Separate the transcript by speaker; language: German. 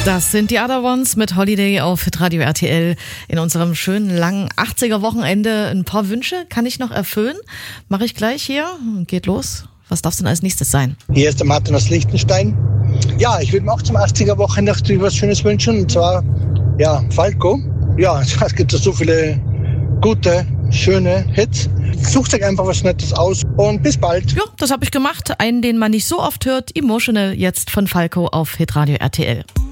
Speaker 1: Das sind die Other Ones mit Holiday auf Hitradio RTL. In unserem schönen langen 80er-Wochenende ein paar Wünsche kann ich noch erfüllen. Mache ich gleich hier. Geht los. Was darf es denn als nächstes sein?
Speaker 2: Hier ist der Martin aus Liechtenstein. Ja, ich würde mir auch zum 80er-Wochenende natürlich was Schönes wünschen. Und zwar, Falco. Ja, es gibt so viele gute, schöne Hits. Sucht euch einfach was Nettes aus und bis bald.
Speaker 1: Ja, das habe ich gemacht. Einen, den man nicht so oft hört. Emotional jetzt von Falco auf Hitradio RTL.